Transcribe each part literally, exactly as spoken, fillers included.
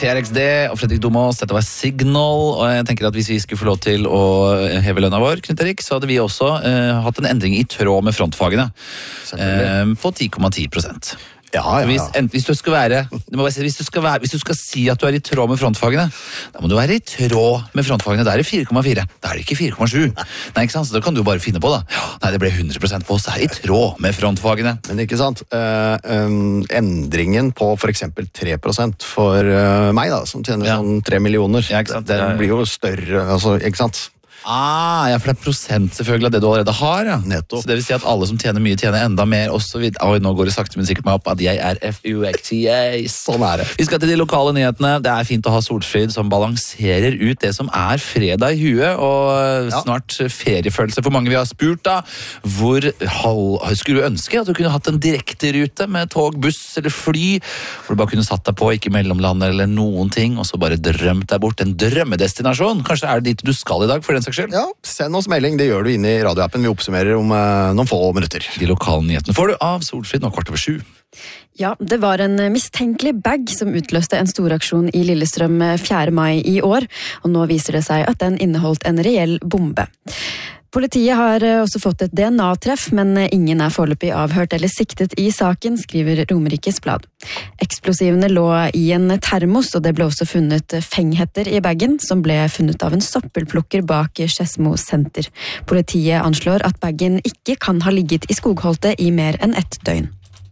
T R X D og Fredrik Domås, dette var Signal, og jeg tenker at hvis vi skulle få lov til å heve lønna vår, Knut Erik, så hadde vi også uh, hatt en endring i tråd med frontfagene uh, på ti komma ti prosent. Ja, ja, ja. Hvis, ent, hvis, du skal være, si, hvis, du skal være, hvis du skal si at du er i tråd med frontfagene, da må du være i tråd med frontfagene. Da er det fire komma fire. Da er det ikke fire komma sju. Nei, ikke sant? Så da kan du bare finne på da. Nei, det ble hundre prosent på oss. Det er i tråd med frontfagene. Men ikke sant? Uh, um, endringen på for eksempel tre prosent for uh, meg da, som tjener ja. sånn tre millioner, ja, den blir jo større, altså, ikke sant? Ah, ja, for det er prosent selvfølgelig av det du allerede har, ja. Nettopp. Så det vil si at alle som tjener mye tjener enda mer også vid- Oi, nå går det sakte, men sikkert meg opp at jeg er F U X T A. Sånn er det. Vi skal til de lokale nyhetene. Det er fint å ha Solfrid som balanserer ut det som er fredag i huet, og ja. snart feriefølelse for mange vi har spurt da. Hvor skulle du ønske at du kunne hatt en direkte rute med tog, buss eller fly, hvor du bare kunne satt deg på, ikke mellomland eller noen ting, og så bare drømt deg bort. En drømmedestinasjon. Kanskje er det dit du skal i dag, for den saks skyld. Ja, send oss melding. Det gjør du inne i radioappen. Vi oppsummerer om eh, noen få minutter. De lokale nyhetene får du av Solfrid nå kvart over sju. Ja, det var en mistenkelig bag som utløste en storaksjon i Lillestrøm fjerde mai i år, og nå viser det seg at den inneholdt en reell bombe. Politiet har også fått et D N A-treff, men ingen er foreløpig avhørt eller siktet i saken, skriver Romerikes Blad. Eksplosivene lå i en termos, og det ble også funnet fenghetter i bagen, som ble funnet av en soppelplukker bak Skedsmo senter. Politiet anslår at bagen ikke kan ha ligget i skogholtet i mer enn ett døgn.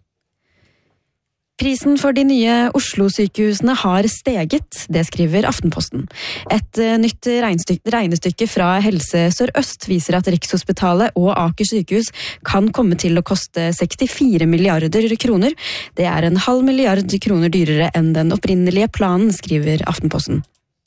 Prisen for de nye Oslo-sykehusene har steget, det skriver Aftenposten. Et nytt regnestykke, regnestykke fra Helse Sør-Øst viser at Rikshospitalet og Aker sykehus kan komme til å koste sekstifire milliarder kroner. Det er en halv milliard kroner dyrere enn den opprinnelige planen, skriver Aftenposten.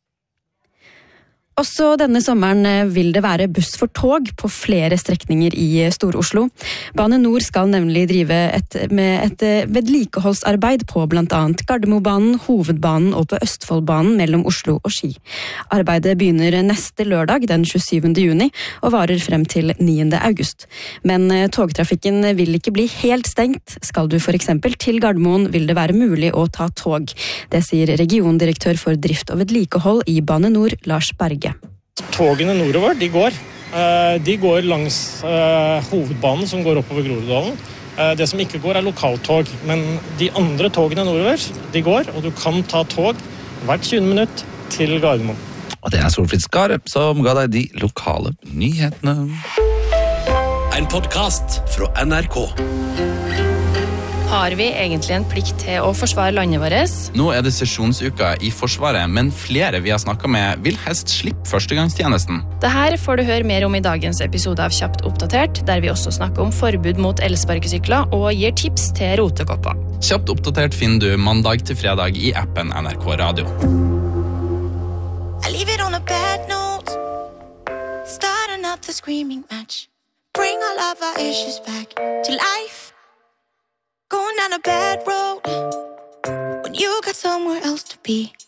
Også denne sommeren vil det være buss for tog på flere strekninger i Stor-Oslo. Bane Nor skal nemlig drive et, med et vedlikeholdsarbeid på blant annet Gardermobanen, Hovedbanen og på Østfoldbanen mellom Oslo og Ski. Arbeidet begynner neste lørdag, den tjuesyvende juni, og varer frem til niende august. Men togtrafikken vil ikke bli helt stengt. Skal du for eksempel til Gardermoen, vil det være mulig å ta tog. Det sier regiondirektør for drift og vedlikehold i Bane Nor, Lars Berge. Togene nordover, de går. De går langs hovedbanen som går oppover Groruddalen. Det som ikke går er lokaltog, men de andre togene nordover, de går, og du kan ta tog hvert tjuende minutt til Gardermoen. Og det er Solfrid Skarup som ga deg de lokale nyhetene. En podcast fra N R K. Har vi egentlig en plikt til å forsvare landet vårt? Nå er det sesjonsuka i Forsvaret, men flere vi har snakket med vil helst slippe førstegangstjenesten. Dette får du høre mer om i dagens episode av Kjapt oppdatert, der vi også snakker om forbud mot elsparkesykler og gir tips til rotekopper. Kjapt oppdatert finner du mandag til fredag i appen N R K Radio. I leave it on a bad note, starting up the screaming match, bring all of our issues back to life. Going down a bad road when you got somewhere else to be.